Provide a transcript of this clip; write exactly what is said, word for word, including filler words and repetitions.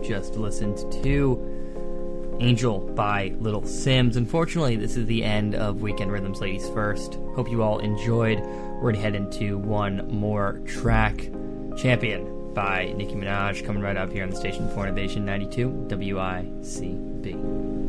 just listened to Angel by Little Simz. Unfortunately, this is the end of Weekend Rhythms Ladies First. Hope you all enjoyed. We're going to head into one more track. Champion by Nicki Minaj, coming right up here on the station for Innovation ninety-two W I C B.